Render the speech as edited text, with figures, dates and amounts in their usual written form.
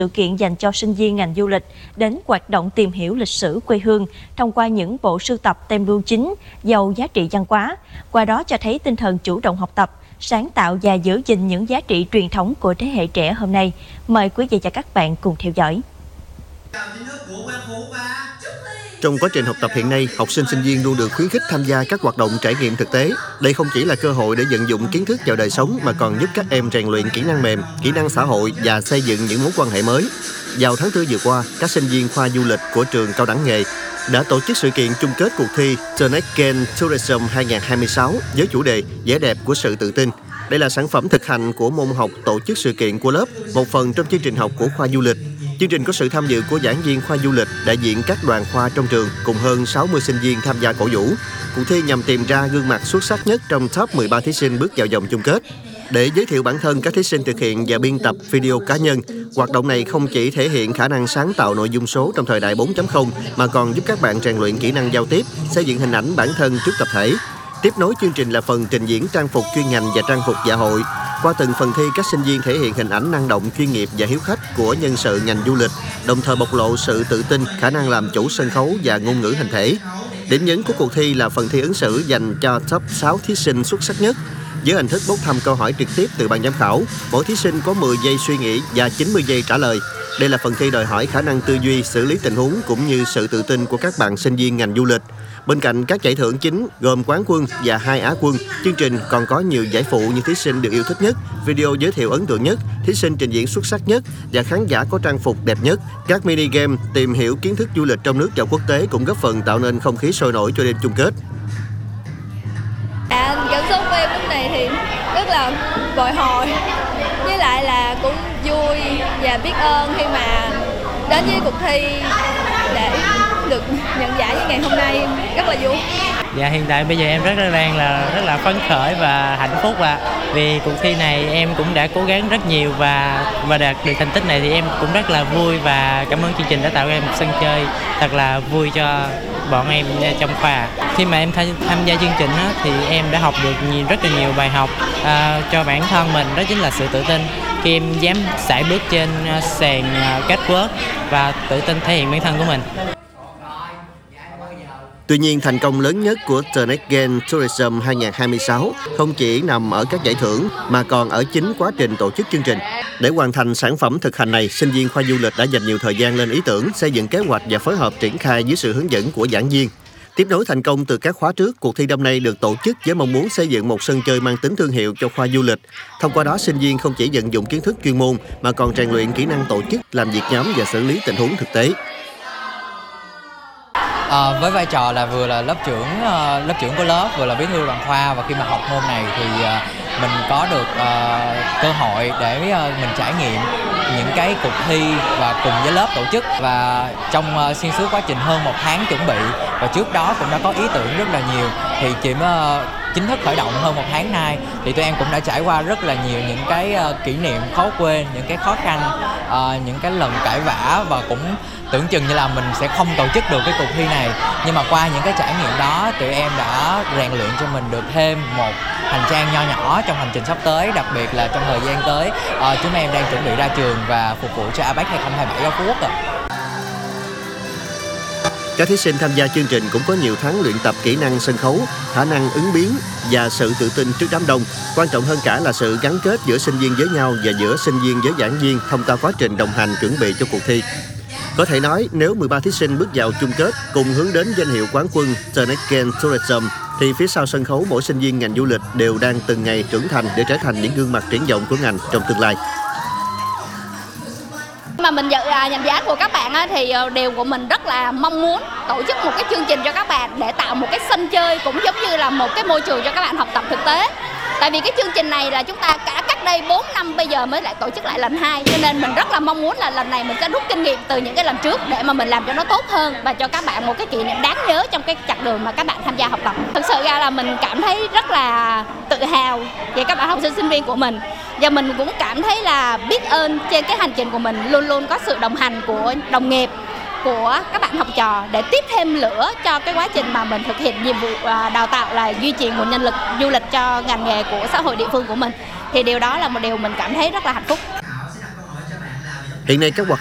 sự kiện dành cho sinh viên ngành du lịch đến hoạt động tìm hiểu lịch sử quê hương thông qua những bộ sưu tập tem bưu chính giàu giá trị văn hóa. Qua đó cho thấy tinh thần chủ động học tập, sáng tạo và giữ gìn những giá trị truyền thống của thế hệ trẻ hôm nay. Mời quý vị và các bạn cùng theo dõi. Trong quá trình học tập hiện nay, học sinh sinh viên luôn được khuyến khích tham gia các hoạt động trải nghiệm thực tế. Đây không chỉ là cơ hội để vận dụng kiến thức vào đời sống mà còn giúp các em rèn luyện kỹ năng mềm, kỹ năng xã hội và xây dựng những mối quan hệ mới. Vào tháng 4 vừa qua, các sinh viên khoa du lịch của trường Cao đẳng nghề đã tổ chức sự kiện chung kết cuộc thi The Next Gen Tourism 2026 với chủ đề vẻ đẹp của sự tự tin. Đây là sản phẩm thực hành của môn học tổ chức sự kiện của lớp, một phần trong chương trình học của khoa du lịch. Chương trình có sự tham dự của giảng viên khoa du lịch, đại diện các đoàn khoa trong trường cùng hơn 60 sinh viên tham gia cổ vũ. Cuộc thi nhằm tìm ra gương mặt xuất sắc nhất trong top 13 thí sinh bước vào vòng chung kết. Để giới thiệu bản thân, các thí sinh thực hiện và biên tập video cá nhân. Hoạt động này không chỉ thể hiện khả năng sáng tạo nội dung số trong thời đại 4.0 mà còn giúp các bạn rèn luyện kỹ năng giao tiếp, xây dựng hình ảnh bản thân trước tập thể. Tiếp nối chương trình là phần trình diễn trang phục chuyên ngành và trang phục dạ hội. Qua từng phần thi, các sinh viên thể hiện hình ảnh năng động, chuyên nghiệp và hiếu khách của nhân sự ngành du lịch, đồng thời bộc lộ sự tự tin, khả năng làm chủ sân khấu và ngôn ngữ hình thể. Điểm nhấn của cuộc thi là phần thi ứng xử dành cho top 6 thí sinh xuất sắc nhất. Với hình thức bốc thăm câu hỏi trực tiếp từ ban giám khảo, mỗi thí sinh có 10 giây suy nghĩ và 90 giây trả lời. Đây là phần thi đòi hỏi khả năng tư duy, xử lý tình huống cũng như sự tự tin của các bạn sinh viên ngành du lịch. Bên cạnh các giải thưởng chính gồm quán quân và 2 Á quân, chương trình còn có nhiều giải phụ như thí sinh được yêu thích nhất, video giới thiệu ấn tượng nhất, thí sinh trình diễn xuất sắc nhất và khán giả có trang phục đẹp nhất. Các mini game tìm hiểu kiến thức du lịch trong nước và quốc tế cũng góp phần tạo nên không khí sôi nổi cho đêm chung kết. Cảm xúc của em lúc này thì rất là bồi hồi, với lại là cũng vui và biết ơn khi mà đến với cuộc thi để được nhận giải như ngày hôm nay, rất là vui. Dạ, hiện tại bây giờ em rất là phấn khởi và hạnh phúc vì cuộc thi này em cũng đã cố gắng rất nhiều và đạt được thành tích này thì em cũng rất là vui và cảm ơn chương trình đã tạo ra em một sân chơi thật là vui cho bọn em trong khoa. Khi mà em tham gia chương trình thì em đã học được rất là nhiều bài học cho bản thân mình, đó chính là sự tự tin. Khi em dám sải bước trên sàn catwalk và tự tin thể hiện bản thân của mình. Tuy nhiên, thành công lớn nhất của The Next Gen Tourism 2026 không chỉ nằm ở các giải thưởng mà còn ở chính quá trình tổ chức chương trình. Để hoàn thành sản phẩm thực hành này, sinh viên khoa du lịch đã dành nhiều thời gian lên ý tưởng, xây dựng kế hoạch và phối hợp triển khai dưới sự hướng dẫn của giảng viên. Tiếp nối thành công từ các khóa trước, cuộc thi năm nay được tổ chức với mong muốn xây dựng một sân chơi mang tính thương hiệu cho khoa du lịch. Thông qua đó, sinh viên không chỉ vận dụng kiến thức chuyên môn mà còn rèn luyện kỹ năng tổ chức, làm việc nhóm và xử lý tình huống thực tế. Với vai trò là vừa là lớp trưởng của lớp, vừa là bí thư đoàn khoa, và khi mà học môn này thì mình có được cơ hội để mình trải nghiệm những cái cuộc thi và cùng với lớp tổ chức. Và trong xuyên suốt quá trình hơn 1 tháng chuẩn bị và trước đó cũng đã có ý tưởng rất là nhiều, thì chỉ chính thức khởi động hơn 1 tháng nay thì tụi em cũng đã trải qua rất là nhiều những cái kỷ niệm khó quên, những cái khó khăn, những cái lần cãi vã, và cũng tưởng chừng như là mình sẽ không tổ chức được cái cuộc thi này. Nhưng mà qua những cái trải nghiệm đó, tụi em đã rèn luyện cho mình được thêm một hành trang nho nhỏ trong hành trình sắp tới, đặc biệt là trong thời gian tới chúng em đang chuẩn bị ra trường và phục vụ cho APEC 2027 ở Phú Quốc. Các thí sinh tham gia chương trình cũng có nhiều tháng luyện tập kỹ năng sân khấu, khả năng ứng biến và sự tự tin trước đám đông. Quan trọng hơn cả là sự gắn kết giữa sinh viên với nhau và giữa sinh viên với giảng viên thông qua quá trình đồng hành chuẩn bị cho cuộc thi. Có thể nói, nếu 13 thí sinh bước vào chung kết cùng hướng đến danh hiệu quán quân The Next Gen Tourism, thì phía sau sân khấu mỗi sinh viên ngành du lịch đều đang từng ngày trưởng thành để trở thành những gương mặt triển vọng của ngành trong tương lai. Mà mình nhận giải của các bạn thì điều của mình rất là mong muốn tổ chức một cái chương trình cho các bạn để tạo một cái sân chơi cũng giống như là một cái môi trường cho các bạn học tập thực tế. Tại vì cái chương trình này là chúng ta cả cách đây 4 năm bây giờ mới lại tổ chức lại lần 2, cho nên mình rất là mong muốn là lần này mình sẽ rút kinh nghiệm từ những cái lần trước để mà mình làm cho nó tốt hơn và cho các bạn một cái kỷ niệm đáng nhớ trong cái chặng đường mà các bạn tham gia học tập. Thực sự ra là mình cảm thấy rất là tự hào về các bạn học sinh sinh viên của mình, và mình cũng cảm thấy là biết ơn trên cái hành trình của mình luôn luôn có sự đồng hành của đồng nghiệp, của các bạn học trò để tiếp thêm lửa cho cái quá trình mà mình thực hiện nhiệm vụ đào tạo là duy trì nguồn nhân lực du lịch cho ngành nghề của xã hội địa phương của mình. Thì điều đó là một điều mình cảm thấy rất là hạnh phúc. Hiện nay các hoạt